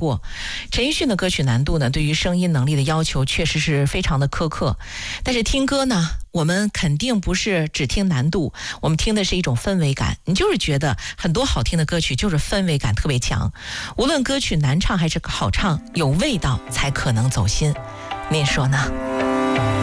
过。陈奕迅的歌曲难度呢，对于声音能力的要求确实是非常的苛刻。但是听歌呢，我们肯定不是只听难度，我们听的是一种氛围感。你就是觉得很多好听的歌曲就是氛围感特别强，无论歌曲难唱还是好唱，有味道才可能走心。您说呢？